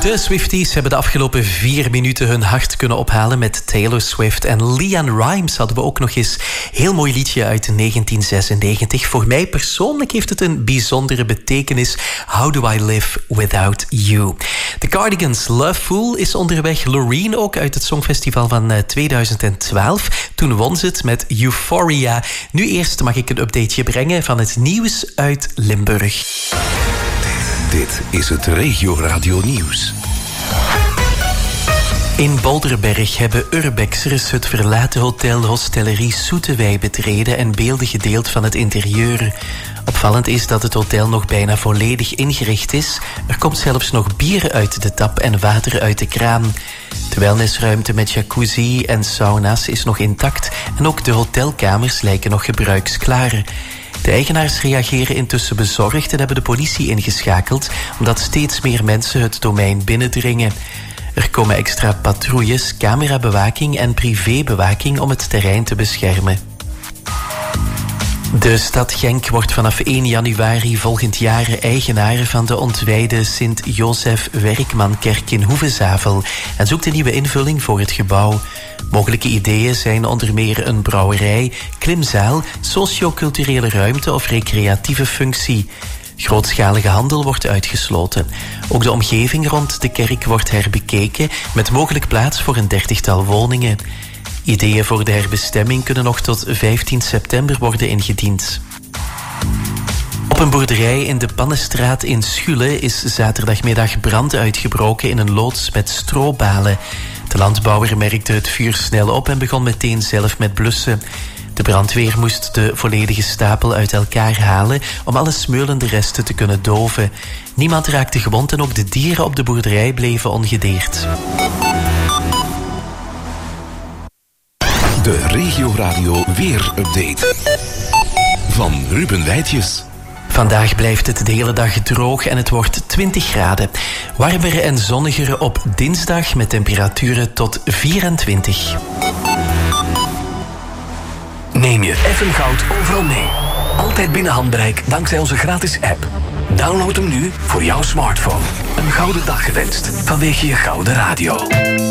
De Swifties hebben de afgelopen 4 minuten hun hart kunnen ophalen met Taylor Swift. En LeAnn Rimes hadden we ook nog eens. Heel mooi liedje uit 1996. Voor mij persoonlijk heeft het een bijzondere betekenis. How do I live without you? The Cardigans, Love Fool is onderweg. Loreen ook uit het Songfestival van 2012. Toen won ze het met Euphoria. Nu eerst mag ik een updateje brengen van het nieuws uit Limburg. Dit is het Regio Radio Nieuws. In Bolderberg hebben urbexers het verlaten hotel Hostellerie Soetewij betreden en beelden gedeeld van het interieur. Opvallend is dat het hotel nog bijna volledig ingericht is. Er komt zelfs nog bier uit de tap en water uit de kraan. De wellnessruimte met jacuzzi en sauna's is nog intact en ook de hotelkamers lijken nog gebruiksklaar. De eigenaars reageren intussen bezorgd en hebben de politie ingeschakeld omdat steeds meer mensen het domein binnendringen. Er komen extra patrouilles, camerabewaking en privébewaking om het terrein te beschermen. De stad Genk wordt vanaf 1 januari volgend jaar eigenaar van de ontwijde Sint-Josef Werkmankerk in Hoevezavel en zoekt een nieuwe invulling voor het gebouw. Mogelijke ideeën zijn onder meer een brouwerij, klimzaal, socioculturele ruimte of recreatieve functie. Grootschalige handel wordt uitgesloten. Ook de omgeving rond de kerk wordt herbekeken met mogelijk plaats voor een 30-tal woningen. Ideeën voor de herbestemming kunnen nog tot 15 september worden ingediend. Op een boerderij in de Pannenstraat in Schulle is zaterdagmiddag brand uitgebroken in een loods met strobalen. De landbouwer merkte het vuur snel op en begon meteen zelf met blussen. De brandweer moest de volledige stapel uit elkaar halen om alle smeulende resten te kunnen doven. Niemand raakte gewond en ook de dieren op de boerderij bleven ongedeerd. De Regio Radio Weer-update van Ruben Wijtjes. Vandaag blijft het de hele dag droog en het wordt 20 graden. Warmer en zonniger op dinsdag met temperaturen tot 24. Neem je FM Goud overal mee. Altijd binnen handbereik dankzij onze gratis app. Download hem nu voor jouw smartphone. Een gouden dag gewenst vanwege je gouden radio.